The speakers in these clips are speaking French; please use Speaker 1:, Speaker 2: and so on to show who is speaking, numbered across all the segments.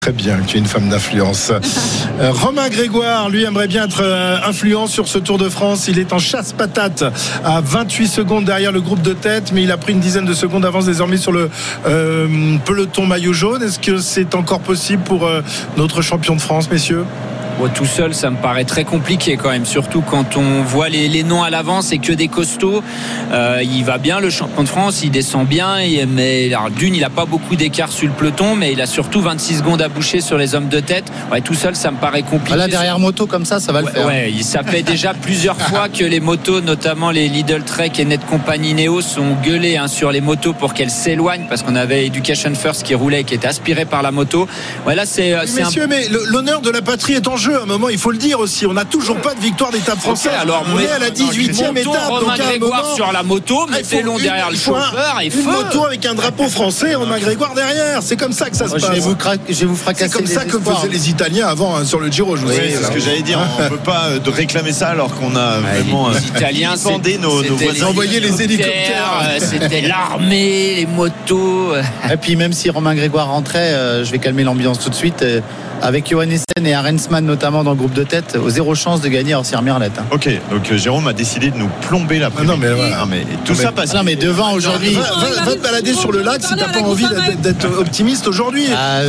Speaker 1: Très bien, tu es une femme d'influence. Romain Grégoire, lui, aimerait bien être influent sur ce Tour de France. Il est en chasse-patate à 28 secondes derrière le groupe de tête, mais il a pris une dizaine de secondes d'avance désormais sur le peloton maillot jaune. Est-ce que c'est encore possible pour notre champion de France, messieurs ?
Speaker 2: Tout seul, ça me paraît très compliqué quand même, surtout quand on voit les noms à l'avance et que des costauds. Il va bien, le champion de France, il descend bien, mais alors, d'une, il n'a pas beaucoup d'écart sur le peloton, mais il a surtout 26 secondes à boucher sur les hommes de tête. Tout seul, ça me paraît compliqué.
Speaker 3: Là, derrière moto comme ça va le faire.
Speaker 2: Ça fait déjà plusieurs fois que les motos, notamment les Lidl Trek et Net Company Neo, sont gueulés sur les motos pour qu'elles s'éloignent, parce qu'on avait Education First qui roulait, qui était aspiré par la moto.
Speaker 1: C'est messieurs, mais l'honneur de la patrie est en jeu. À un moment, il faut le dire aussi. On n'a toujours pas de victoire d'étape française.
Speaker 2: Alors,
Speaker 1: on est à la 18e étape.
Speaker 2: Romain Grégoire sur la moto, mettez-le derrière le chauffeur et
Speaker 1: une moto avec un drapeau français, Romain Grégoire derrière. C'est comme ça que ça se passe.
Speaker 3: Je vais vous fracasser.
Speaker 1: C'est comme ça que faisaient les Italiens avant sur le Giro.
Speaker 4: C'est ce que j'allais dire. On ne peut pas réclamer ça alors qu'on a vraiment
Speaker 2: les Italiens
Speaker 4: vendé nos voisins.
Speaker 1: Envoyé les hélicoptères.
Speaker 2: C'était l'armée, les motos.
Speaker 3: Et puis même si Romain Grégoire rentrait, je vais calmer l'ambiance tout de suite. Avec Johannessen et Arensman notamment dans le groupe de tête, zéro chance de gagner hors Sierre-Merlette.
Speaker 4: Ok, donc Jérôme a décidé de nous plomber la première. Tout ça passe.
Speaker 3: Non mais devant aujourd'hui.
Speaker 1: Va te balader sur le lac si t'as pas envie d'être optimiste aujourd'hui.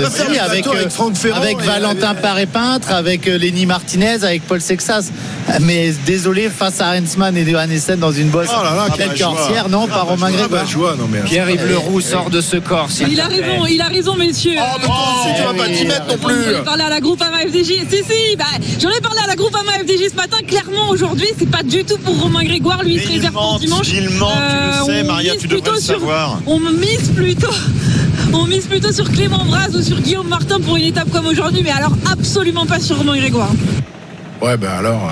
Speaker 3: Avec Valentin Paré-Peintre, avec Lenny Martinez, avec Paul Sexas. Mais désolé, face à Arensman et Johannessen dans une bosse. Quelques hors-Sierre, non, pas Romain Grégoire.
Speaker 2: Pierre-Yves Leroux sort de ce corps.
Speaker 5: Il a raison, messieurs.
Speaker 1: Oh, mais toi aussi, tu vas pas t'y mettre non plus.
Speaker 5: J'en ai parlé à la Groupama FDJ. J'en ai parlé à la Groupama FDJ ce matin. Clairement, aujourd'hui, c'est pas du tout pour Romain Grégoire. Lui, il se réserve pour dimanche.
Speaker 4: Il ment, tu le sais, Maria, tu devrais le savoir.
Speaker 5: On mise plutôt sur Clément Braz ou sur Guillaume Martin pour une étape comme aujourd'hui, mais alors absolument pas sur Romain Grégoire.
Speaker 1: Ouais, ben alors.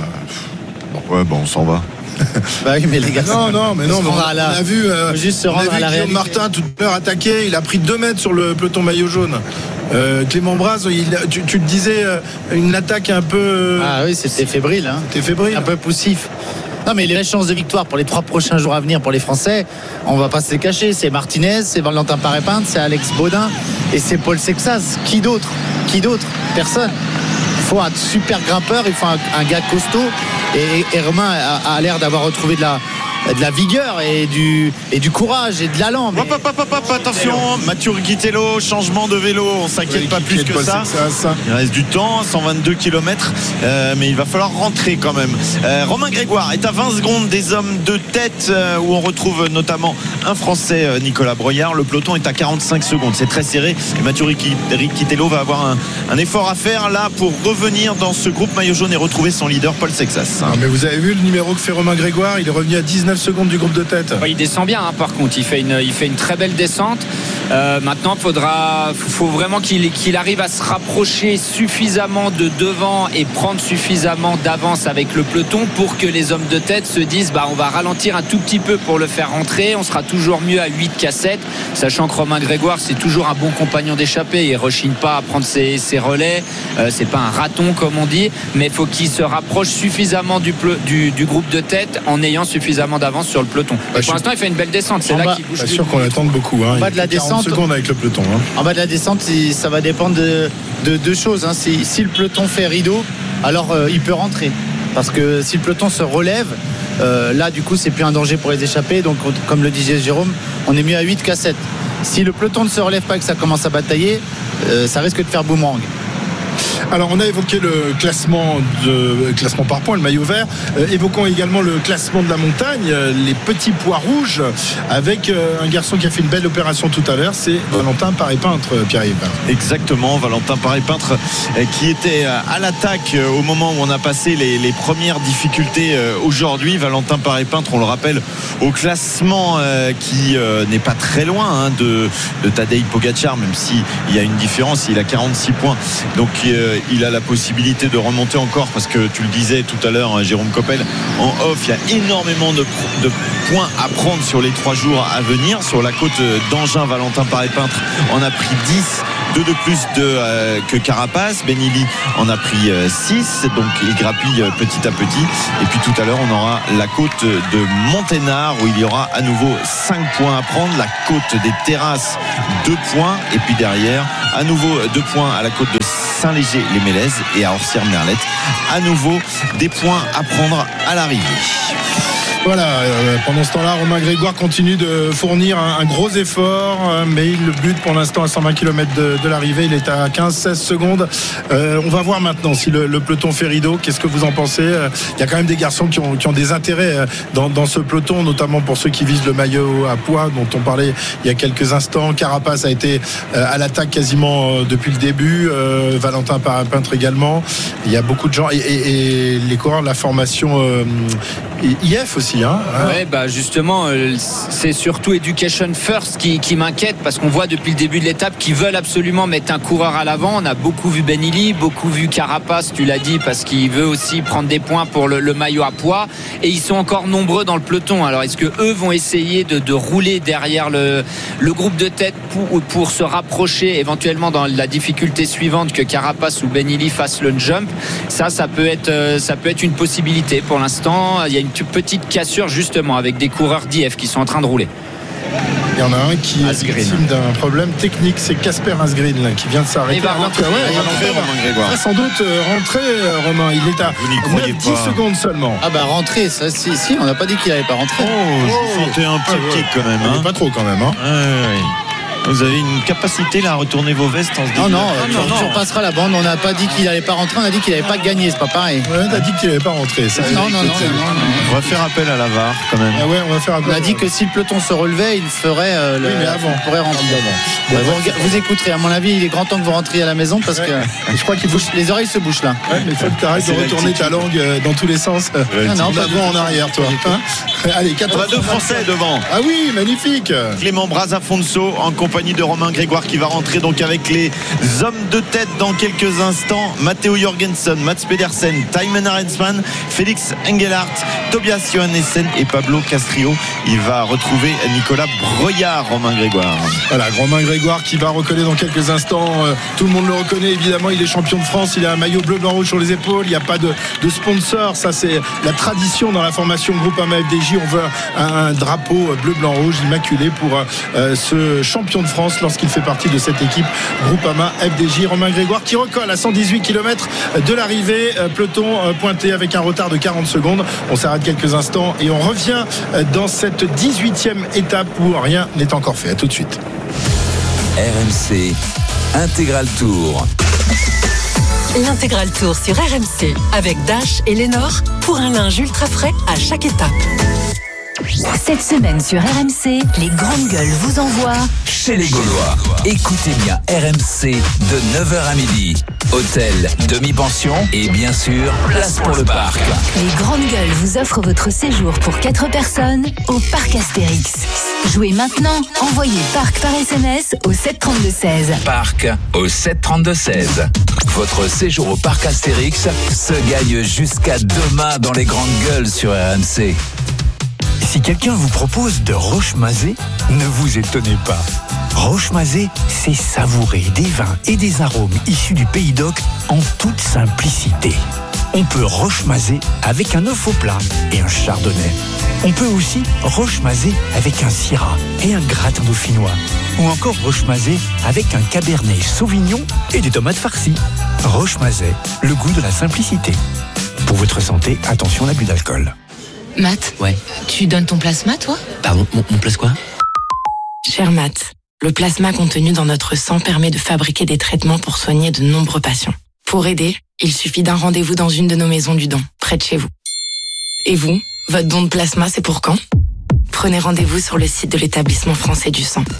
Speaker 4: On s'en va.
Speaker 3: Oui, mais les gars.
Speaker 1: Non, on a vu Guillaume Martin tout à l'heure attaquer. Il a pris 2 mètres sur le peloton maillot jaune. Clément Braz, tu te disais une attaque un peu.
Speaker 3: Ah oui, c'était fébrile.
Speaker 1: T'es fébrile.
Speaker 3: Un peu poussif. Non, mais les vraies chances de victoire pour les 3 prochains jours à venir pour les Français, on va pas se les cacher. C'est Martinez, c'est Valentin Paré-Peintre, c'est Alex Baudin et c'est Paul Sexas. Qui d'autre ? Personne. Il faut un super grimpeur, il faut un gars costaud. Et Romain a l'air d'avoir retrouvé de la vigueur et du courage et de l'allant. Mais...
Speaker 4: Attention, Mathieu Riquitello, changement de vélo, on s'inquiète pas plus que ça. Il reste du temps, 122 km, mais il va falloir rentrer quand même. Romain Grégoire est à 20 secondes des hommes de tête, où on retrouve notamment un Français, Nicolas Broyard. Le peloton est à 45 secondes, c'est très serré. Et Mathieu Riquitello va avoir un effort à faire là pour revenir dans ce groupe maillot jaune et retrouver son leader Paul Sexas.
Speaker 1: Mais vous avez vu le numéro que fait Romain Grégoire, il est revenu à 19 secondes du groupe de tête.
Speaker 2: Il descend bien, par contre, il fait une très belle descente. Maintenant, faut vraiment qu'il arrive à se rapprocher suffisamment de devant et prendre suffisamment d'avance avec le peloton pour que les hommes de tête se disent on va ralentir un tout petit peu pour le faire rentrer. On sera toujours mieux à 8 qu'à 7, sachant que Romain Grégoire, c'est toujours un bon compagnon d'échappée. Il rechigne pas à prendre ses relais. C'est pas un raton comme on dit, mais il faut qu'il se rapproche suffisamment du groupe de tête en ayant suffisamment d'avance sur le peloton. Pour l'instant, il fait une belle descente. C'est là qu'il bouge.
Speaker 1: Pas sûr qu'on l'attende beaucoup.
Speaker 3: En bas de la descente,
Speaker 1: secondes avec le peloton.
Speaker 3: En bas de la descente, ça va dépendre de 2 choses. Si le peloton fait rideau, alors il peut rentrer. Parce que si le peloton se relève, là du coup c'est plus un danger pour les échappés. Donc comme le disait Jérôme, on est mieux à 8 qu'à 7. Si le peloton ne se relève pas et que ça commence à batailler, ça risque de faire boomerang.
Speaker 1: Alors on a évoqué le classement par points, le maillot vert. Évoquons également le classement de la montagne, les petits pois rouges, avec un garçon qui a fait une belle opération tout à l'heure, c'est Valentin Paré-Peintre, Pierre-Yves.
Speaker 4: Exactement, Valentin Paré-Peintre qui était à l'attaque au moment où on a passé les premières difficultés aujourd'hui. Valentin Paré-Peintre, on le rappelle, au classement qui n'est pas très loin de Tadej Pogačar, même s'il y a une différence, il a 46 points. Donc il a la possibilité de remonter encore, parce que tu le disais tout à l'heure, Jérôme Coppel, en off, il y a énormément de points à prendre sur les 3 jours à venir. Sur la côte d'Angers, Valentin Paré-Peintre en a pris 10 2 de plus que Carapace. Benili en a pris 6, donc il grappille petit à petit. Et puis tout à l'heure, on aura la côte de Monténard où il y aura à nouveau 5 points à prendre. La côte des Terrasses, 2 points. Et puis derrière, à nouveau 2 points à la côte de Saint-Léger-les-Mélèzes et à Orsières-Merlette. À nouveau des points à prendre à l'arrivée.
Speaker 1: Voilà, pendant ce temps-là, Romain Grégoire continue de fournir un gros effort, mais il bute pour l'instant à 120 km de l'arrivée. Il est à 15-16 secondes. On va voir maintenant si le peloton fait rideau. Qu'est-ce que vous en pensez? Il y a quand même des garçons qui ont des intérêts dans ce peloton, notamment pour ceux qui visent le maillot à poids dont on parlait il y a quelques instants. Carapace a été à l'attaque quasiment depuis le début. Valentin Parapintre également. Il y a beaucoup de gens et les coureurs de la formation IF aussi.
Speaker 2: Ouais, justement, c'est surtout Education First qui m'inquiète parce qu'on voit depuis le début de l'étape qu'ils veulent absolument mettre un coureur à l'avant. On a beaucoup vu Benili, beaucoup vu Carapace, tu l'as dit, parce qu'il veut aussi prendre des points pour le maillot à poids. Et ils sont encore nombreux dans le peloton. Alors, est-ce que eux vont essayer de rouler derrière le groupe de tête pour se rapprocher éventuellement dans la difficulté suivante que Carapace ou Benili fassent le jump? Ça peut être une possibilité. Pour l'instant, il y a une petite cassure justement avec des coureurs d'IF qui sont en train de rouler.
Speaker 1: Il y en a un qui est victime d'un problème technique, c'est Casper Asgreen là, qui vient de s'arrêter.
Speaker 2: Il va rentrer,
Speaker 1: Romain Grégoire. Sans doute rentrer, Romain. Il est à 9-10 secondes seulement.
Speaker 3: Rentrer, ça, si, on n'a pas dit qu'il n'allait pas rentrer.
Speaker 4: Je sentais un petit kick quand même.
Speaker 1: Pas trop quand même.
Speaker 4: Vous avez une capacité là à retourner vos vestes en se disant
Speaker 3: tu repasseras la bande. On n'a pas dit qu'il n'allait pas rentrer, on a dit qu'il n'allait pas gagner, c'est pas pareil.
Speaker 1: On a dit qu'il n'allait pas rentrer.
Speaker 3: Non.
Speaker 4: On va faire appel à la VAR quand même.
Speaker 1: On va faire appel.
Speaker 3: On a dit que si le peloton se relevait, il ferait
Speaker 1: mais avant.
Speaker 3: Il pourrait rentrer avant. Vous écouterez, à mon avis, il est grand temps que vous rentriez à la maison parce que
Speaker 1: je crois qu'il
Speaker 3: les oreilles se bouchent là.
Speaker 1: Mais il faut que tu arrêtes de retourner ta langue dans tous les sens.
Speaker 3: Non, pas
Speaker 1: devant, en arrière, toi. Allez, 14.
Speaker 4: On a 2 Français devant.
Speaker 1: Ah oui, magnifique.
Speaker 4: Clément Brazafonso en compagnie de Romain Grégoire qui va rentrer donc avec les hommes de tête dans quelques instants. Matteo Jorgensen, Mats Pedersen, Thymen Arensman, Félix Engelhardt, Tobias Johannessen et Pablo Castrillo. Il va retrouver Nicolas Breuillard, Romain Grégoire.
Speaker 1: Voilà, Romain Grégoire qui va recoller dans quelques instants. Tout le monde le reconnaît évidemment, il est champion de France, il a un maillot bleu, blanc, rouge sur les épaules. Il n'y a pas de sponsor, ça c'est la tradition dans la formation Groupama FDJ. On veut un drapeau bleu, blanc, rouge immaculé pour ce champion de France lorsqu'il fait partie de cette équipe Groupama FDJ. Romain Grégoire qui recolle à 118 km de l'arrivée, peloton pointé avec un retard de 40 secondes. On s'arrête quelques instants et on revient dans cette 18e étape où rien n'est encore fait. À tout de suite.
Speaker 6: RMC Intégral Tour.
Speaker 7: L'Intégral Tour sur RMC avec Dash et Lénore pour un linge ultra frais à chaque étape.
Speaker 8: Cette semaine sur RMC, les grandes gueules vous envoient
Speaker 6: chez les Gaulois. Écoutez bien RMC de 9h à midi. Hôtel, demi-pension et bien sûr, place pour le parc.
Speaker 8: Les grandes gueules vous offrent votre séjour pour 4 personnes au parc Astérix. Jouez maintenant, envoyez parc par SMS au 732-16.
Speaker 6: Parc au 732-16. Votre séjour au parc Astérix se gagne jusqu'à demain dans les grandes gueules sur RMC.
Speaker 9: Si quelqu'un vous propose de roche-mazé, ne vous étonnez pas. Roche-mazé, c'est savourer des vins et des arômes issus du Pays d'Oc en toute simplicité. On peut roche-mazé avec un œuf au plat et un chardonnay. On peut aussi roche-mazé avec un syrah et un gratin dauphinois. Ou encore roche-mazé avec un cabernet sauvignon et des tomates farcies. Roche-mazé, le goût de la simplicité. Pour votre santé, attention à l'abus d'alcool.
Speaker 10: Matt,
Speaker 11: ouais.
Speaker 10: Tu donnes ton plasma, toi ?
Speaker 11: Pardon, mon place quoi ?
Speaker 10: Cher Matt, le plasma contenu dans notre sang permet de fabriquer des traitements pour soigner de nombreux patients. Pour aider, il suffit d'un rendez-vous dans une de nos maisons du don, près de chez vous. Et vous, votre don de plasma, c'est pour quand ? Prenez rendez-vous sur le site de l'établissement français du sang.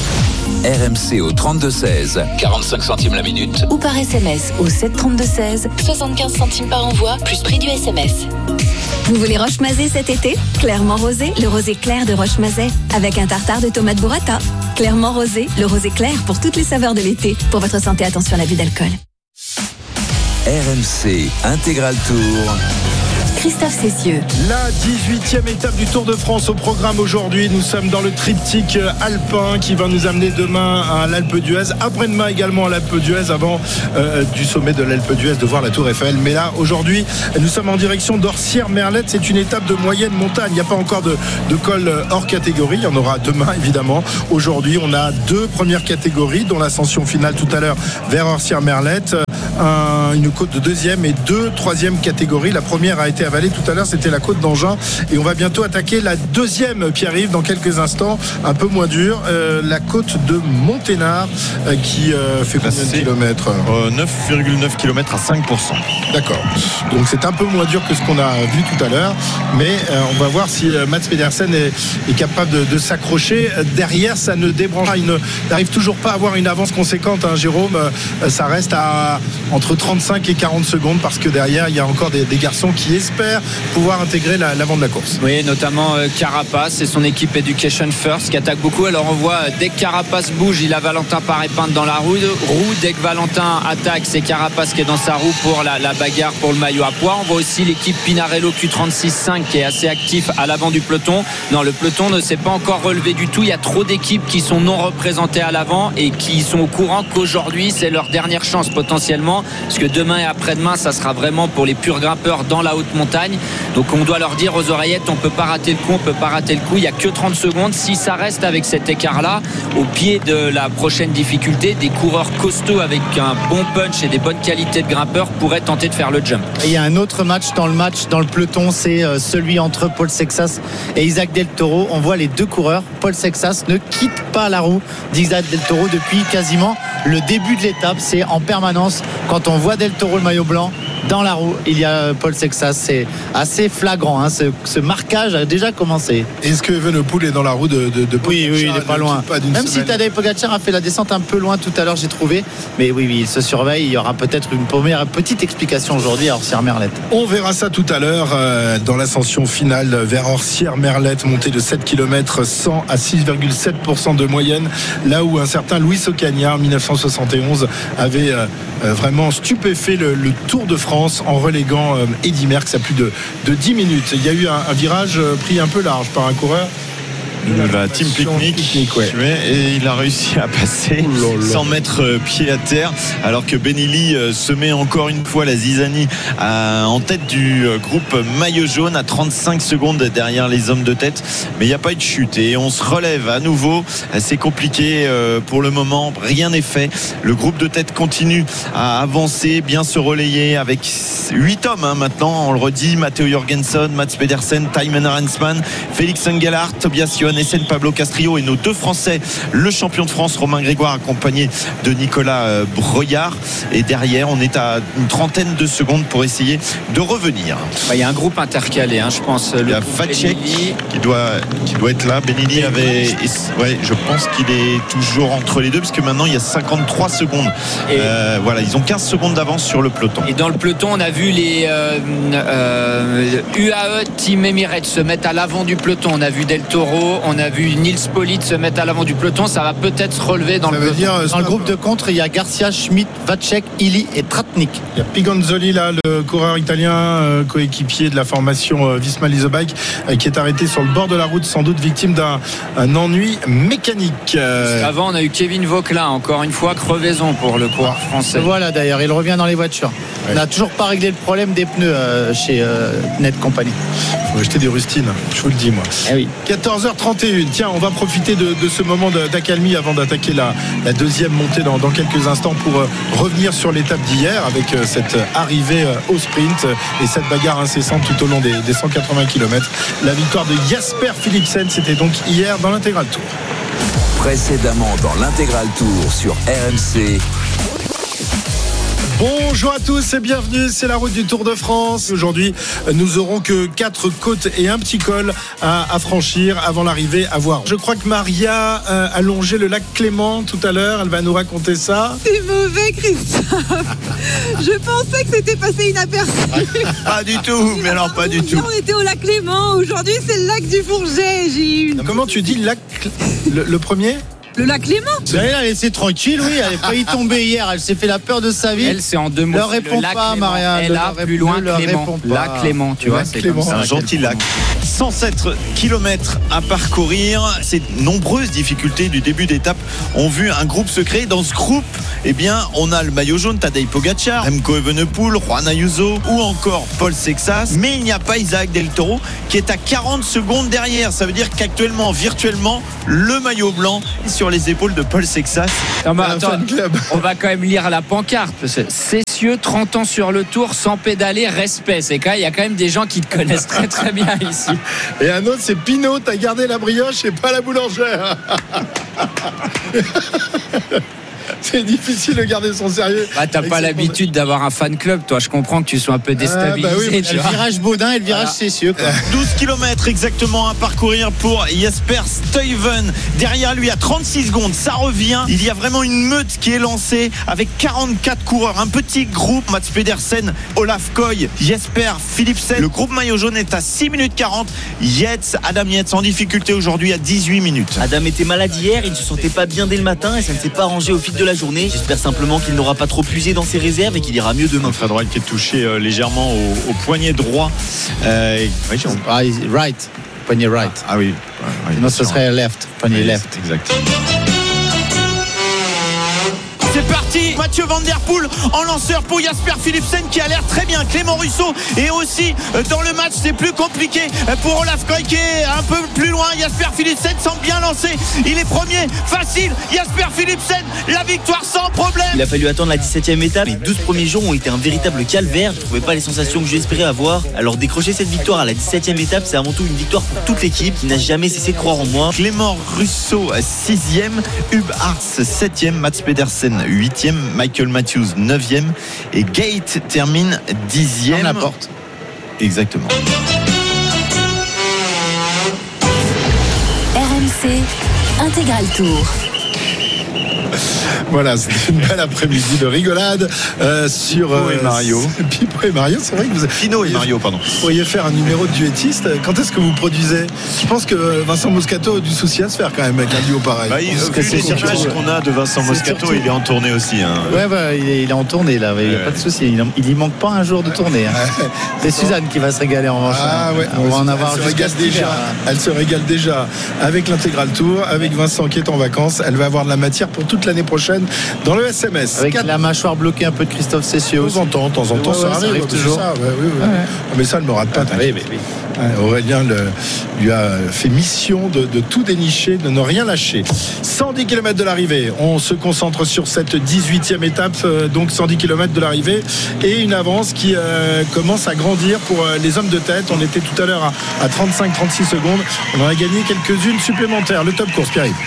Speaker 6: RMC au 32-16, 45 centimes la minute.
Speaker 8: Ou par SMS au 732-16,
Speaker 10: 75 centimes par envoi, plus prix du SMS.
Speaker 12: Vous voulez roche-mazé cet été ? Clairement rosé, le rosé clair de roche-mazé, avec un tartare de tomates burrata. Clairement rosé, le rosé clair pour toutes les saveurs de l'été. Pour votre santé, attention à l'abus d'alcool.
Speaker 6: RMC Intégral Tour.
Speaker 8: Christophe Cessieux.
Speaker 1: La 18e étape du Tour de France au programme aujourd'hui. Nous sommes dans le triptyque alpin qui va nous amener demain à l'Alpe d'Huez, après-demain également à l'Alpe d'Huez, avant du sommet de l'Alpe d'Huez de voir la Tour Eiffel. Mais là, aujourd'hui, nous sommes en direction d'Orcières-Merlette. C'est une étape de moyenne montagne. Il n'y a pas encore de col hors catégorie. Il y en aura demain, évidemment. Aujourd'hui, on a 2 premières catégories, dont l'ascension finale tout à l'heure vers Orcières-Merlette. Une côte de 2e et 2 3e catégories. La première a été avalée tout à l'heure, c'était la côte d'Angin, et on va bientôt attaquer la 2e, Pierre-Yves, dans quelques instants, un peu moins dur, la côte de Monténard, qui fait combien de kilomètres
Speaker 4: 9,9 km à 5%.
Speaker 1: D'accord, donc c'est un peu moins dur que ce qu'on a vu tout à l'heure, mais on va voir si Mats Pedersen est capable de s'accrocher. Derrière, ça ne débranche pas, il n'arrive toujours pas à avoir une avance conséquente, hein, Jérôme. Ça reste à entre 35 et 40 secondes, parce que derrière il y a encore des garçons qui espèrent pouvoir intégrer l'avant de la course.
Speaker 2: Oui, notamment Carapace et son équipe Education First qui attaque beaucoup. Alors on voit, dès que Carapace bouge, il a Valentin Paré-Pinte dans la roue. Dès que Valentin attaque, c'est Carapace qui est dans sa roue pour la bagarre pour le maillot à pois. On voit aussi l'équipe Pinarello Q36.5 qui est assez actif à l'avant du peloton. Non, le peloton ne s'est pas encore relevé du tout. Il y a trop d'équipes qui sont non représentées à l'avant et qui sont au courant qu'aujourd'hui c'est leur dernière chance potentiellement, parce que demain et après-demain ça sera vraiment pour les purs grimpeurs dans la haute montagne. Donc on doit leur dire aux oreillettes, on peut pas rater le coup, on peut pas rater le coup. Il n'y a que 30 secondes. Si ça reste avec cet écart là, au pied de la prochaine difficulté, des coureurs costauds avec un bon punch et des bonnes qualités de grimpeurs pourraient tenter de faire le jump.
Speaker 3: Et il y a un autre match dans le peloton, c'est celui entre Paul Sexas et Isaac Del Toro. On voit les 2 coureurs. Paul Sexas ne quitte pas la roue d'Isaac Del Toro depuis quasiment le début de l'étape. C'est en permanence, quand on voit Del Toro le maillot blanc dans la roue, il y a Paul Sexas. C'est assez flagrant, hein. Ce marquage a déjà commencé.
Speaker 1: Est-ce que Evenepoel est dans la roue de Pogacar?
Speaker 3: Oui, il n'est pas loin. Même si Tadej Pogacar a fait la descente un peu loin tout à l'heure, j'ai trouvé. Mais oui, il se surveille. Il y aura peut-être une première petite explication aujourd'hui à Orcières-Merlette.
Speaker 1: On verra ça tout à l'heure dans l'ascension finale vers Orcières-Merlette, montée de 7 km 100 à 6,7% de moyenne, là où un certain Luis Ocaña en 1971 avait vraiment stupéfait le Tour de France en reléguant Eddy Merckx à plus de 10 minutes. Il y a eu un virage pris un peu large par un coureur.
Speaker 4: La Team Picnic, ouais. Et il a réussi à passer sans mettre pied à terre, alors que Benelli se met encore une fois la zizanie en tête du groupe maillot jaune à 35 secondes derrière les hommes de tête, mais il n'y a pas eu de chute et on se relève à nouveau. C'est compliqué pour le moment, rien n'est fait. Le groupe de tête continue à avancer, bien se relayer avec 8 hommes maintenant, on le redit: Matteo Jorgensen, Mats Pedersen, Thymen Arensman, Félix Engelhardt, Tobias Johannessen, Pablo Castrillo et nos 2 Français, le champion de France Romain Grégoire accompagné de Nicolas Breuillard. Et derrière, on est à une trentaine de secondes pour essayer de revenir.
Speaker 2: Il y a un groupe intercalé, hein, je pense.
Speaker 4: Il y a Vacek qui doit être là. Benelli avait, je pense qu'il est toujours entre les deux, puisque maintenant il y a 53 secondes. Voilà, ils ont 15 secondes d'avance sur le peloton.
Speaker 2: Et dans le peloton, on a vu les UAE Team Emirates se mettre à l'avant du peloton. On a vu Del Toro, on a vu Nils Politt se mettre à l'avant du peloton. Ça va peut-être se relever dans le peloton.
Speaker 3: Dans le groupe de contre, il y a Garcia, Schmidt, Vacek, Illy et Tratnik.
Speaker 1: Il y a Pigonzoli là, le coureur italien, coéquipier de la formation Visma Leasebike, qui est arrêté sur le bord de la route, sans doute victime d'un ennui mécanique.
Speaker 2: Avant, on a eu Kevin Vauquelin, encore une fois crevaison pour le coureur français.
Speaker 3: Voilà, d'ailleurs, il revient dans les voitures. Ouais. On n'a toujours pas réglé le problème des pneus chez Net Company.
Speaker 1: Il faut acheter des rustines, je vous le dis moi.
Speaker 3: Eh oui.
Speaker 1: 14h31. Tiens, on va profiter de ce moment d'accalmie avant d'attaquer la deuxième montée dans quelques instants pour revenir sur l'étape d'hier avec cette arrivée au sprint et cette bagarre incessante tout au long des 180 km. La victoire de Jasper Philipsen, c'était donc hier dans l'Intégral Tour.
Speaker 6: Précédemment dans l'Intégral Tour sur RMC.
Speaker 1: Bonjour à tous et bienvenue, c'est la route du Tour de France. Aujourd'hui, nous aurons que 4 côtes et un petit col à franchir avant l'arrivée à voir. Je crois que Maria a longé le lac Clément tout à l'heure, elle va nous raconter ça.
Speaker 5: C'est mauvais, Christophe. Je pensais que c'était passé inaperçu.
Speaker 4: Pas du tout, mais alors pas du tout.
Speaker 5: On était au lac Clément, aujourd'hui c'est le lac du Fourget.
Speaker 1: Comment tu dis lac, le premier ?
Speaker 5: le lac Léman.
Speaker 3: Vous allez la laisser tranquille, oui. Elle est pas y tomber hier. Elle s'est fait la peur de sa vie.
Speaker 2: Elle, c'est en 2 mots.
Speaker 3: Ne réponds pas, Maria.
Speaker 2: Elle a plus loin Clément. Lac Clément, tu vois, c'est comme ça.
Speaker 4: Un gentil lac. 107 km à parcourir. Ces nombreuses difficultés du début d'étape ont vu un groupe se créer. Dans ce groupe, eh bien, on a le maillot jaune, Tadej Pogacar, Remco Evenepoel, Juan Ayuso ou encore Paul Sexas. Mais il n'y a pas Isaac Del Toro qui est à 40 secondes derrière. Ça veut dire qu'actuellement, virtuellement, le maillot blanc est sur les épaules de Paul Sexas.
Speaker 2: Non, attends, on va quand même lire la pancarte. Cessieux, 30 ans sur le tour, sans pédaler, respect. Il y a quand même des gens qui te connaissent très très bien ici.
Speaker 1: Et un autre, c'est Pinot, t'as gardé la brioche et pas la boulangère. C'est difficile de garder son sérieux.
Speaker 2: T'as pas l'habitude d'avoir un fan club, toi. Je comprends que tu sois un peu déstabilisé.
Speaker 3: Oui, le virage Baudin et le virage Cessieux.
Speaker 4: 12 km exactement à parcourir pour Jasper Stuyven. Derrière lui à 36 secondes, ça revient. Il y a vraiment une meute qui est lancée avec 44 coureurs. Un petit groupe, Mats Pedersen, Olaf Koy, Jesper Philipsen. Le groupe maillot jaune est à 6 minutes 40. Adam Yates en difficulté aujourd'hui à 18 minutes.
Speaker 11: Adam était malade hier, il ne se sentait pas bien dès le matin et ça ne s'est pas arrangé au fil de la journée. J'espère simplement qu'il n'aura pas trop puisé dans ses réserves et qu'il ira mieux demain.
Speaker 4: Fred Wright qui est touché légèrement au poignet droit.
Speaker 3: Right. Poignet right.
Speaker 4: Ah oui.
Speaker 3: Non, ce serait left. Poignet left.
Speaker 4: Exact. C'est parti, Mathieu Van Der Poel en lanceur pour Jasper Philipsen qui a l'air très bien. Clément Russo est aussi dans le match, c'est plus compliqué pour Olaf Koy qui est un peu plus loin. Jasper Philipsen semble bien lancé, il est premier, facile. Jasper Philipsen, la victoire sans problème.
Speaker 11: Il a fallu attendre la 17e étape. Les 12 premiers jours ont été un véritable calvaire. Je ne trouvais pas les sensations que j'espérais avoir. Alors décrocher cette victoire à la 17e étape, c'est avant tout une victoire pour toute l'équipe qui n'a jamais cessé de croire en moi.
Speaker 4: Clément Russo 6e, Hub Ars 7e, Mats Pedersen 8e, Michael Matthews 9e et Gate termine 10e.
Speaker 3: Dans la porte.
Speaker 4: Exactement.
Speaker 8: RMC Intégral Tour.
Speaker 1: Voilà, c'était une belle après-midi de rigolade sur
Speaker 4: Pipo et Mario.
Speaker 1: Pipo et Mario, c'est vrai que vous
Speaker 4: Pino et Mario, pardon.
Speaker 1: Vous pourriez faire un numéro de duettiste. Quand est-ce que vous produisez? Je pense que Vincent Moscato a du souci à se faire quand même avec un duo pareil.
Speaker 4: Vu les images qu'on a de Vincent Moscato, il est en tournée aussi.
Speaker 3: Il est en tournée là, il n'y a pas de souci. Il y manque pas un jour de tournée. C'est Suzanne qui va se régaler en revanche. On va en avoir jusqu'à déjà.
Speaker 1: Elle se régale déjà avec l'intégral tour, avec Vincent qui est en vacances. Elle va avoir de la matière pour toute l'année prochaine dans le SMS.
Speaker 3: Avec la mâchoire bloquée un peu de Christophe Cessieux.
Speaker 1: De temps en temps, ça arrive toujours. Mais ça ne me rate pas. Aurélien lui a fait mission de tout dénicher, de ne rien lâcher. 110 km de l'arrivée. On se concentre sur cette 18e étape, donc 110 km de l'arrivée et une avance qui commence à grandir pour les hommes de tête. On était tout à l'heure à 35-36 secondes. On en a gagné quelques-unes supplémentaires. Le top course, Pierre.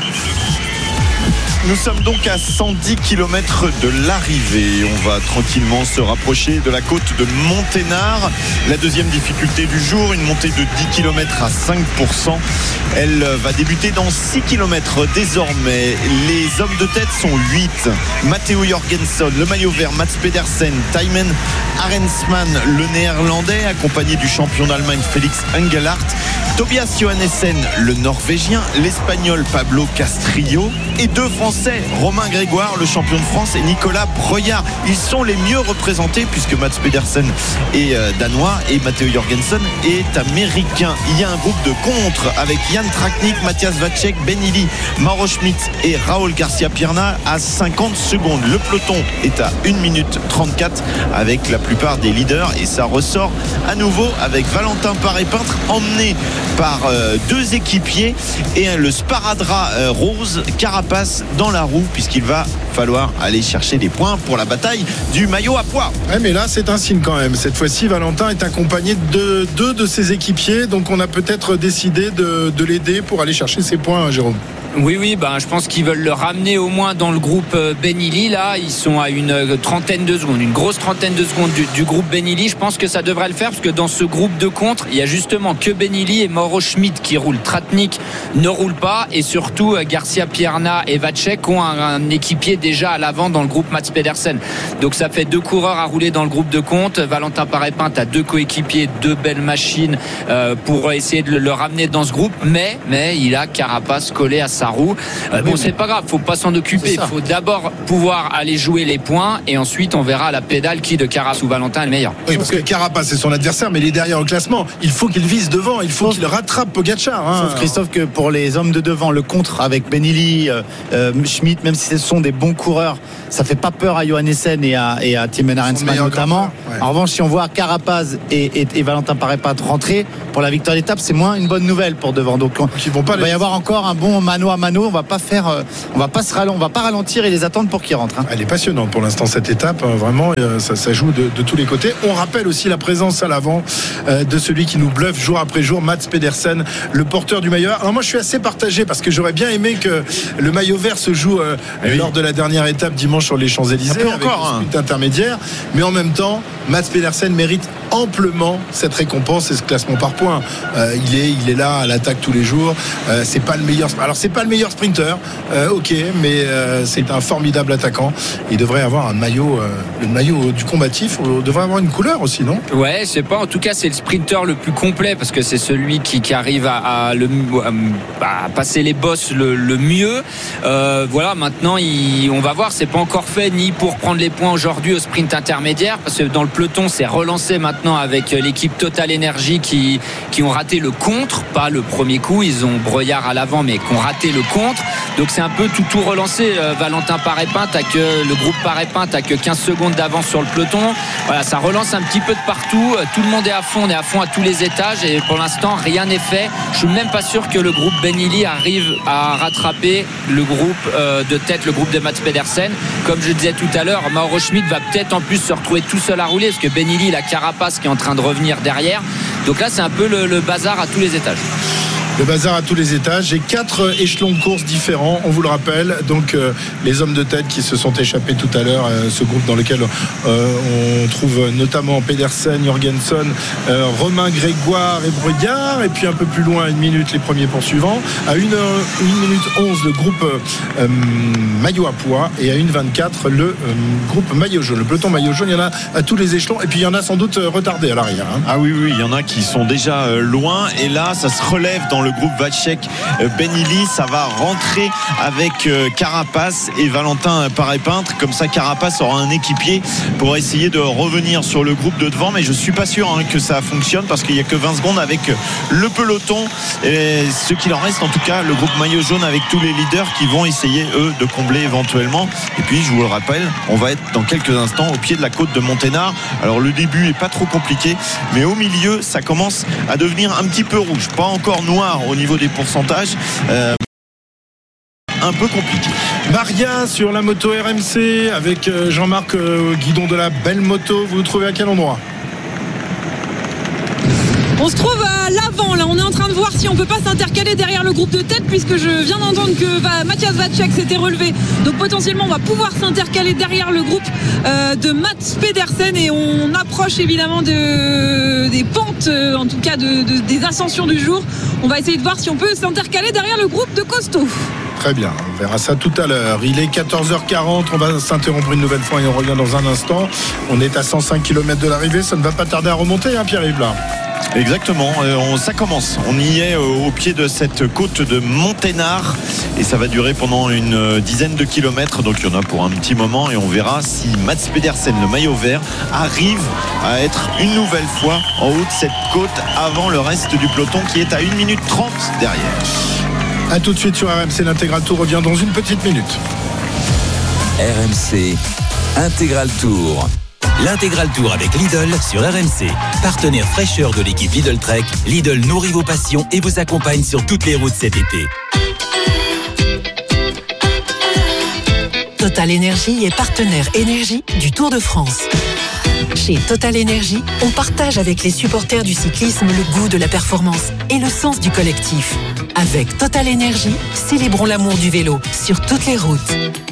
Speaker 4: Nous sommes donc à 110 km de l'arrivée. On va tranquillement se rapprocher de la côte de Monténard. La deuxième difficulté du jour, une montée de 10 km à 5%. Elle va débuter dans 6 km désormais. Les hommes de tête sont 8. Matteo Jorgensen, le maillot vert, Mats Pedersen, Thymen Arensman, le néerlandais, accompagné du champion d'Allemagne Félix Engelhardt, Tobias Johannessen, le norvégien, l'espagnol Pablo Castrillo et deux Français, Romain Grégoire, le champion de France, et Nicolas Breuillard. Ils sont les mieux représentés puisque Mats Pedersen est danois et Matteo Jorgensen est américain. Il y a un groupe de contre avec Jan Tratnik, Matthias Vacek, Ben Illy, Mauro Schmidt et Raúl García Pierna à 50 secondes. Le peloton est à 1 minute 34 avec la plupart des leaders et ça ressort à nouveau avec Valentin Paré-Peintre emmené par deux équipiers et le sparadrap rose Carapace dans la roue puisqu'il va falloir aller chercher des points pour la bataille du maillot à pois.
Speaker 1: Ouais, mais là c'est un signe quand même. Cette fois-ci Valentin est accompagné de deux de ses équipiers, donc on a peut-être décidé de l'aider pour aller chercher ses points, Jérôme.
Speaker 2: Oui, je pense qu'ils veulent le ramener au moins dans le groupe Ben Illy. Là, ils sont à une trentaine de secondes, une grosse trentaine de secondes du groupe Ben Illy. Je pense que ça devrait le faire parce que dans ce groupe de contre, il y a justement que Ben Illy et Mauro Schmidt qui roulent. Tratnik ne roule pas et surtout Garcia Pierna et Vacek ont un équipier déjà à l'avant dans le groupe Mats Pedersen. Donc ça fait deux coureurs à rouler dans le groupe de contre. Valentin Paré-Peintre a deux coéquipiers, deux belles machines pour essayer de le ramener dans ce groupe. Mais il a Carapace collé à sa sa roue. C'est pas grave, faut pas s'en occuper. Il faut d'abord pouvoir aller jouer les points et ensuite on verra à la pédale qui de Carapaz ou Valentin est le meilleur.
Speaker 1: Oui, parce que Carapaz c'est son adversaire, mais il est derrière au classement. Il faut qu'il vise devant, il faut qu'il rattrape Pogacar.
Speaker 3: Sauf Christophe que pour les hommes de devant, le contre avec Benilli, Schmidt, même si ce sont des bons coureurs, ça fait pas peur à Johannessen et à Thymen Arensman notamment. Ouais. En revanche, si on voit Carapaz et Valentin Paré-Peintre rentrer pour la victoire d'étape, c'est moins une bonne nouvelle pour devant. Donc il va y avoir encore un bon mano à mano. On va pas ralentir et les attendre pour qu'ils rentrent.
Speaker 1: Elle est passionnante pour l'instant cette étape. Vraiment, ça joue de tous les côtés. On rappelle aussi la présence à l'avant de celui qui nous bluffe jour après jour, Mats Pedersen, le porteur du maillot vert. Alors moi, je suis assez partagé parce que j'aurais bien aimé que le maillot vert se joue lors de la dernière étape dimanche sur les Champs-Élysées avec le sprint intermédiaire. Mais en même temps, Mats Pedersen mérite amplement cette récompense et ce classement par points. Il est là à l'attaque tous les jours. C'est pas le meilleur. Alors c'est pas le meilleur sprinter, ok, mais c'est un formidable attaquant. Il devrait avoir un maillot, le maillot du combatif. Il devrait avoir une couleur aussi, non ?
Speaker 2: Ouais, je sais pas. En tout cas, c'est le sprinter le plus complet parce que c'est celui qui arrive à passer les bosses le mieux. Voilà. Maintenant, on va voir. C'est pas encore fait ni pour prendre les points aujourd'hui au sprint intermédiaire parce que dans le peloton, c'est relancé maintenant avec l'équipe Total Energy qui ont raté le contre, pas le premier coup. Ils ont Breuillard à l'avant, mais qui ont raté le contre. Donc c'est un peu tout relancé. Valentin Paré-Peintre le groupe Paré-Peintre a que 15 secondes d'avance sur le peloton. Voilà, ça relance un petit peu de partout. Tout le monde est à fond, on est à fond à tous les étages et pour l'instant rien n'est fait. Je suis même pas sûr que le groupe Benilli arrive à rattraper le groupe de tête, le groupe de Mats Pedersen. Comme je disais tout à l'heure, Mauro Schmidt va peut-être en plus se retrouver tout seul à rouler parce que Benilli, il a Carapaz qui est en train de revenir derrière. Donc là c'est un peu le bazar à tous les étages.
Speaker 1: Le bazar à tous les étages. J'ai 4 échelons de course différents, on vous le rappelle. Donc les hommes de tête qui se sont échappés tout à l'heure, ce groupe dans lequel on trouve notamment Pedersen, Jorgensen, Romain Grégoire et Breuillard. Et puis un peu plus loin, à 1 minute, les premiers poursuivants. À 1 minute 11, le groupe maillot à pois. Et à 1,24, le groupe maillot jaune. Le peloton maillot jaune, il y en a à tous les échelons. Et puis il y en a sans doute retardés à l'arrière.
Speaker 4: Ah oui, il y en a qui sont déjà loin. Et là, ça se relève dans le groupe Vacek Benilli. Ça va rentrer avec Carapaz et Valentin Paré-Peintre. Comme ça, Carapaz aura un équipier pour essayer de revenir sur le groupe de devant. Mais je suis pas sûr que ça fonctionne parce qu'il n'y a que 20 secondes avec le peloton. Et ce qu'il en reste, en tout cas, le groupe maillot jaune avec tous les leaders qui vont essayer, eux, de combler éventuellement. Et puis, je vous le rappelle, on va être dans quelques instants au pied de la côte de Monténard. Alors, le début est pas trop compliqué, mais au milieu, ça commence à devenir un petit peu rouge. Pas encore noir au niveau des pourcentages, un peu compliqué.
Speaker 1: Maria sur la moto RMC avec Jean-Marc Guidon de la belle moto. Vous vous trouvez à quel endroit ?
Speaker 5: On se trouve à l'avant, là on est en train de voir si on peut pas s'intercaler derrière le groupe de tête puisque je viens d'entendre que Matthias Vacek s'était relevé, donc potentiellement on va pouvoir s'intercaler derrière le groupe de Mats Pedersen et on approche évidemment des pentes, en tout cas des ascensions du jour. On va essayer de voir si on peut s'intercaler derrière le groupe de Costaud.
Speaker 1: Très bien, on verra ça tout à l'heure. Il est 14h40, on va s'interrompre une nouvelle fois et on revient dans un instant. On est à 105 km de l'arrivée, ça ne va pas tarder à remonter, Pierre-Yves là.
Speaker 4: Exactement, ça commence. On y est au pied de cette côte de Monténard et ça va durer pendant une dizaine de kilomètres. Donc il y en a pour un petit moment et on verra si Mats Pedersen, le maillot vert, arrive à être une nouvelle fois en haut de cette côte avant le reste du peloton qui est à 1 minute 30 derrière.
Speaker 1: A tout de suite sur RMC, l'Intégral Tour revient dans une petite minute.
Speaker 6: RMC Intégral Tour.
Speaker 13: L'Intégral Tour avec Lidl sur RMC. Partenaire fraîcheur de l'équipe Lidl Trek, Lidl nourrit vos passions et vous accompagne sur toutes les routes cet été.
Speaker 7: Total Energy est partenaire énergie du Tour de France. Chez Total Energy, on partage avec les supporters du cyclisme le goût de la performance et le sens du collectif. Avec Total Energy, célébrons l'amour du vélo sur toutes les routes.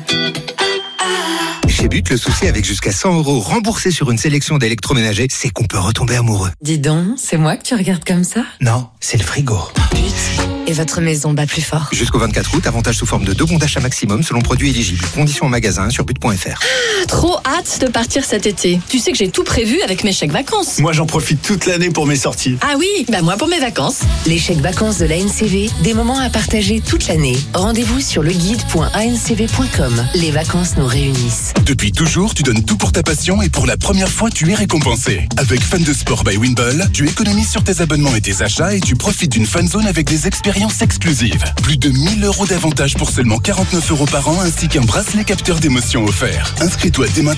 Speaker 14: Chez But, le souci avec jusqu'à 100 € remboursés sur une sélection d'électroménagers, c'est qu'on peut retomber amoureux.
Speaker 15: Dis donc, c'est moi que tu regardes comme ça ?
Speaker 14: Non, c'est le frigo.
Speaker 15: But. et votre maison bat plus fort.
Speaker 14: Jusqu'au 24 août, avantage sous forme de 2 bons d'achat maximum selon produit éligible. Conditions en magasin sur but.fr.
Speaker 16: Trop hâte de partir cet été. Tu sais que j'ai tout prévu avec mes chèques vacances.
Speaker 17: Moi, j'en profite toute l'année pour mes sorties.
Speaker 16: Ah oui, moi pour mes vacances.
Speaker 7: Les chèques vacances de l'ANCV, des moments à partager toute l'année. Rendez-vous sur leguide.ancv.com. Les vacances nous réunissent.
Speaker 18: Depuis toujours, tu donnes tout pour ta passion et pour la première fois, tu es récompensé. Avec Fan de Sport by Winball, tu économises sur tes abonnements et tes achats et tu profites d'une fan zone avec des expériences exclusives. Plus de 1000 € d'avantages pour seulement 49 € par an ainsi qu'un bracelet capteur d'émotions offert. Inscris-toi dès maintenant